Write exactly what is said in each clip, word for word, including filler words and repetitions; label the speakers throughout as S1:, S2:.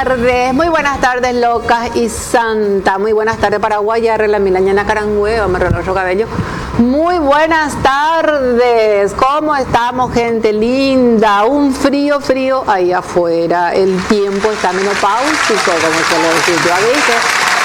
S1: tardes, muy buenas tardes locas y santa, muy buenas tardes Paraguay, la milañana Carangüeva, me reloj cabello. Muy buenas tardes, ¿cómo estamos gente linda? Un frío, frío ahí afuera, el tiempo está menopáusico, como se lo decía yo a veces.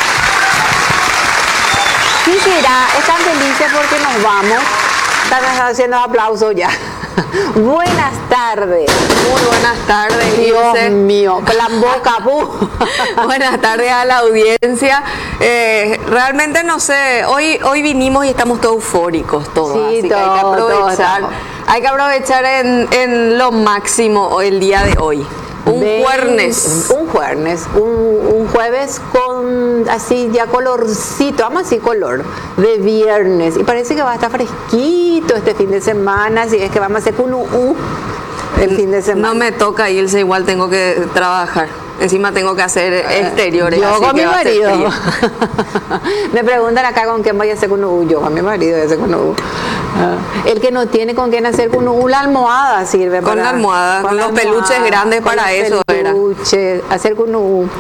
S1: Quisiera, están felices porque nos vamos, están haciendo aplausos ya. Buenas tardes.
S2: Muy buenas tardes,
S1: Dios
S2: Ilse.
S1: mío, plan boca, pu.
S2: Buenas tardes a la audiencia. Eh, realmente no sé, hoy hoy vinimos y estamos todos eufóricos todos,
S1: Sí,
S2: así
S1: todo,
S2: que hay que aprovechar,
S1: todo.
S2: hay que aprovechar en, en lo máximo el día de hoy. Un
S1: Ven,
S2: jueves.
S1: Un jueves, un, un jueves con así ya colorcito, vamos así color, de viernes. Y parece que va a estar fresquito este fin de semana, si es que vamos a hacer con un el fin de semana.
S2: No me toca irse, igual tengo que trabajar. Encima tengo que hacer exteriores.
S1: Yo
S2: así
S1: con
S2: que
S1: mi
S2: va a ser
S1: marido.
S2: frío.
S1: Me preguntan acá con quién voy a hacer con un Yo con mi marido voy a hacer con un El que no tiene con quién hacer con un la almohada sirve
S2: Con
S1: para,
S2: la almohada, con
S1: la
S2: los peluches grandes
S1: con
S2: para
S1: los
S2: eso era.
S1: peluches, hacer con un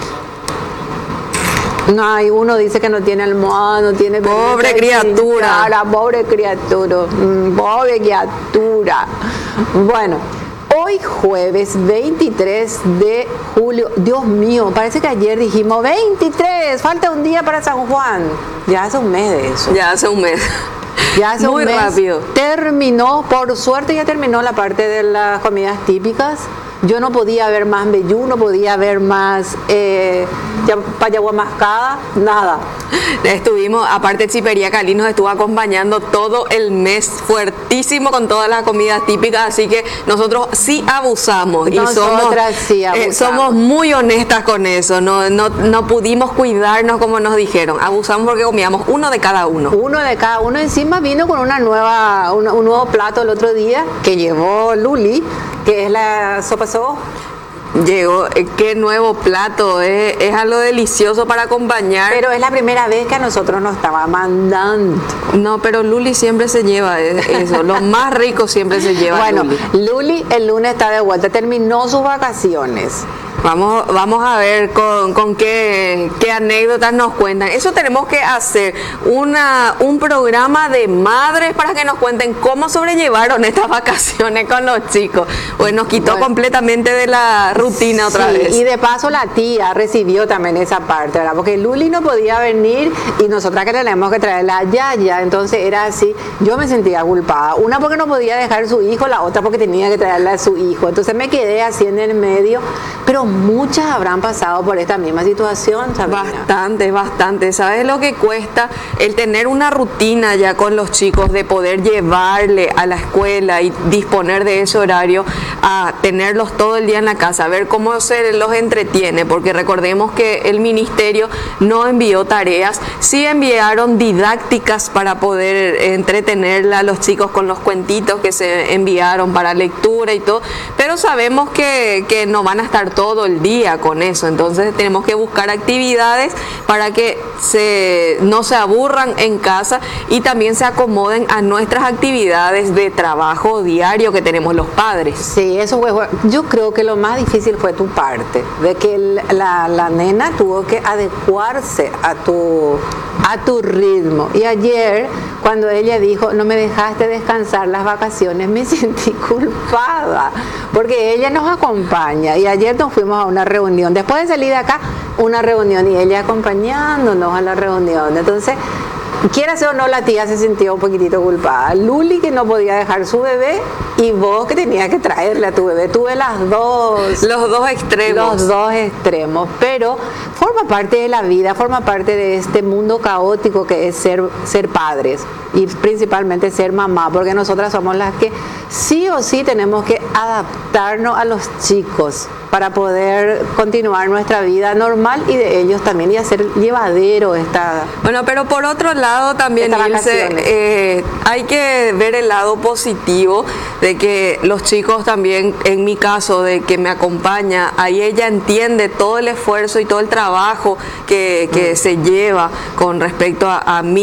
S1: No, hay uno dice que no tiene almohada, no tiene
S2: Pobre criatura.
S1: La pobre criatura, mm, pobre criatura. Bueno, hoy jueves veintitrés de julio, Dios mío, parece que ayer dijimos veintitrés, falta un día para San Juan. Ya hace un mes de eso.
S2: Ya hace un mes.
S1: Ya hace
S2: Muy
S1: un mes.
S2: rápido.
S1: Terminó, por suerte ya terminó la parte de las comidas típicas. Yo no podía ver más meyú, no podía ver más eh, payagua mascada, nada.
S2: Estuvimos, aparte Chipería Cali nos estuvo acompañando todo el mes, fuertísimo con todas las comidas típicas, así que nosotros sí abusamos.
S1: Nosotras
S2: y somos,
S1: sí abusamos.
S2: Eh, somos muy honestas con eso, no, no, no pudimos cuidarnos como nos dijeron, abusamos porque comíamos uno de cada uno.
S1: Uno de cada uno, encima vino con una nueva, un, un nuevo plato el otro día que llevó Luli, que es la sopa so.
S2: Llegó, eh, qué nuevo plato, eh, es algo delicioso para acompañar.
S1: Pero es la primera vez que a nosotros nos estaba mandando.
S2: No, pero Luli siempre se lleva eso, lo más rico siempre se lleva.
S1: Bueno,
S2: Luli.
S1: Luli el lunes está de vuelta, terminó sus vacaciones.
S2: Vamos, vamos a ver con, con qué, qué anécdotas nos cuentan. Eso tenemos que hacer, una, un programa de madres para que nos cuenten cómo sobrellevaron estas vacaciones con los chicos. Pues nos quitó
S1: Bueno.
S2: completamente de la rutina otra
S1: Sí,
S2: vez.
S1: y de paso la tía recibió también esa parte, ¿verdad? Porque Luli no podía venir y nosotras que tenemos que traer la yaya, entonces era así, yo me sentía culpada, una porque no podía dejar su hijo, la otra porque tenía que traerla a su hijo, entonces me quedé así en el medio, pero muchas habrán pasado por esta misma situación, Sabrina.
S2: Bastante, bastante. ¿Sabes lo que cuesta el tener una rutina ya con los chicos, de poder llevarle a la escuela y disponer de ese horario, a tenerlos todo el día en la casa, a ver cómo se los entretiene? Porque recordemos que el ministerio no envió tareas, sí enviaron didácticas para poder entretenerle a los chicos con los cuentitos que se enviaron para lectura y todo, pero sabemos que, que no van a estar todo el día con eso, entonces tenemos que buscar actividades para que se, no se aburran en casa y también se acomoden a nuestras actividades de trabajo diario que tenemos los padres.
S1: Sí, eso fue, yo creo que lo más difícil fue tu parte, de que el- la, la nena tuvo que adecuarse a tu, a tu ritmo. Y ayer, cuando ella dijo, no me dejaste descansar las vacaciones, me sentí culpada, porque ella nos acompaña. Y ayer nos fuimos a una reunión, después de salir de acá, una reunión, y ella acompañándonos a la reunión. Entonces, quieras o no, la tía se sintió un poquitito culpada. Luli, que no podía dejar su bebé, y vos que tenías que traerle a tu bebé. Tuve las dos.
S2: Los dos extremos.
S1: Los dos extremos, pero forma parte de la vida, forma parte de este mundo caótico que es ser, ser padres y principalmente ser mamá, porque nosotras somos las que sí o sí tenemos que adaptarnos a los chicos para poder continuar nuestra vida normal y de ellos también, y hacer llevadero esta...
S2: Bueno, pero por otro lado también,
S1: Estas
S2: Ilse,
S1: vacaciones.
S2: eh, hay que ver el lado positivo de que los chicos también, en mi caso, de que me acompaña, ahí ella entiende todo el esfuerzo y todo el trabajo que, que se lleva con respecto a, a mí.